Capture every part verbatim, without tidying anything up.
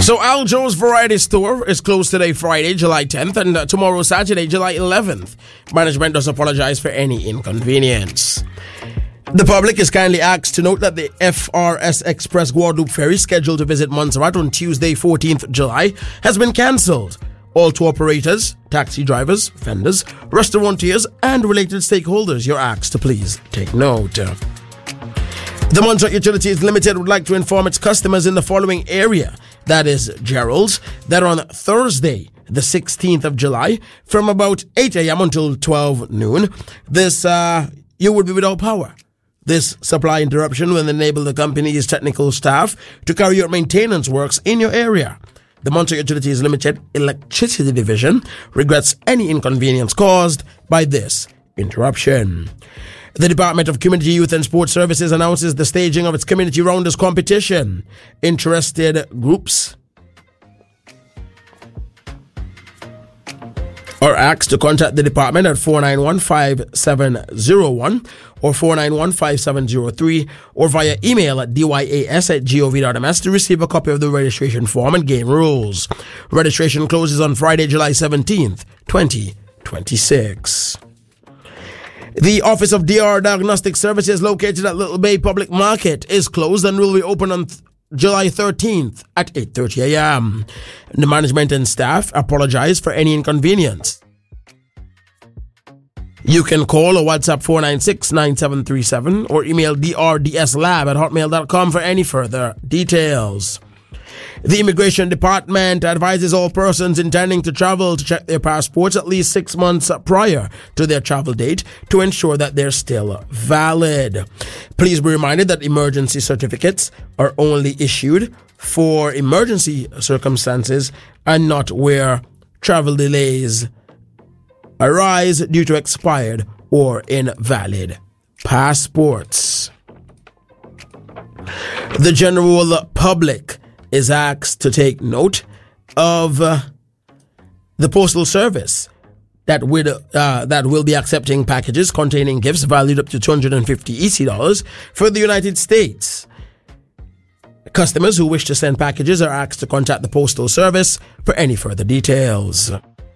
So Al Joe's Variety Store is closed today, Friday, July tenth, and uh, tomorrow, Saturday, July eleventh. Management does apologize for any inconvenience. The public is kindly asked to note that the F R S Express Guadeloupe ferry scheduled to visit Montserrat on Tuesday, fourteenth of July has been cancelled. All tour operators, taxi drivers, vendors, restaurateurs, and related stakeholders, you're asked to please take note. The Montserrat Utilities Limited would like to inform its customers in the following area, that is Gerald's, that on Thursday, the sixteenth of July, from about eight a.m. until twelve noon, this, uh, you will be without power. This supply interruption will enable the company's technical staff to carry out maintenance works in your area. The Montserrat Utilities Limited Electricity Division regrets any inconvenience caused by this interruption. The Department of Community, Youth and Sports Services announces the staging of its Community Rounders competition. Interested groups are asked to contact the department at four nine one, five seven zero one or four nine one, five seven zero three or via email at dyas at gov dot m s to receive a copy of the registration form and game rules. Registration closes on Friday, July seventeenth, twenty twenty-six. The Office of D R Diagnostic Services located at Little Bay Public Market is closed and will be open on th- July thirteenth at eight thirty a.m. The management and staff apologize for any inconvenience. You can call or WhatsApp four nine six, nine seven three seven or email d r d s lab at hotmail dot com for any further details. The Immigration Department advises all persons intending to travel to check their passports at least six months prior to their travel date to ensure that they're still valid. Please be reminded that emergency certificates are only issued for emergency circumstances and not where travel delays arise due to expired or invalid passports. The general public is asked to take note of uh, the Postal Service that will, uh, that will be accepting packages containing gifts valued up to two hundred fifty E C dollars for the United States. Customers who wish to send packages are asked to contact the Postal Service for any further details.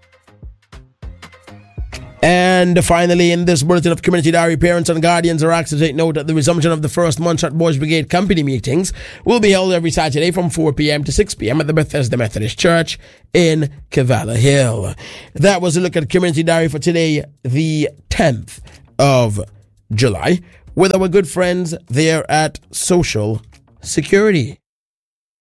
And finally, in this bulletin of Community Diary, parents and guardians are asked to take note that the resumption of the first Montserrat Boys Brigade company meetings will be held every Saturday from four p.m. to six p.m. at the Bethesda Methodist Church in Cavallo Hill. That was a look at Community Diary for today, the tenth of July, with our good friends there at Social Security.